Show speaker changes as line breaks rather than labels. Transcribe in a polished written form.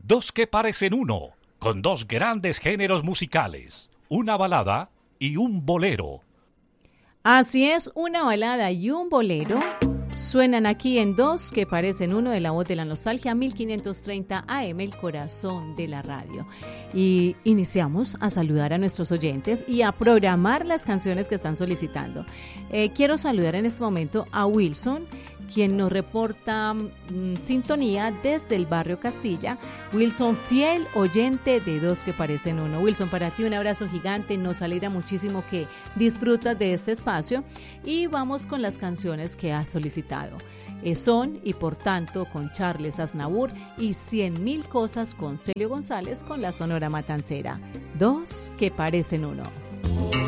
Dos que parecen uno, con dos grandes géneros musicales, una balada y un bolero.
Así es, una balada y un bolero suenan aquí en Dos que parecen uno, de la voz de la nostalgia, 1530 AM, el corazón de la radio. Y iniciamos a saludar a nuestros oyentes y a programar las canciones que están solicitando. Quiero saludar en este momento a Wilson, quien nos reporta sintonía desde el barrio Castilla. Wilson, fiel oyente de Dos que parecen uno. Wilson, para ti un abrazo gigante, nos alegra muchísimo que disfrutas de este espacio y vamos con las canciones que has solicitado. Son, y por tanto, con Charles Aznavour y 100.000 cosas con Celio González con la Sonora Matancera. Dos que parecen uno.